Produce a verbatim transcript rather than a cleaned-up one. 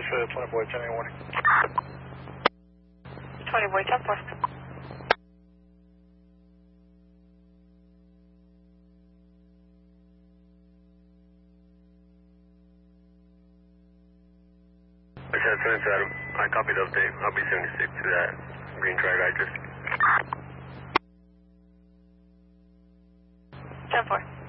uh, twenty boy, ten warning. twenty boy, ten four. ten seven Adam, I copied the update. I'll be seventy-six to that green triangle address. ten four.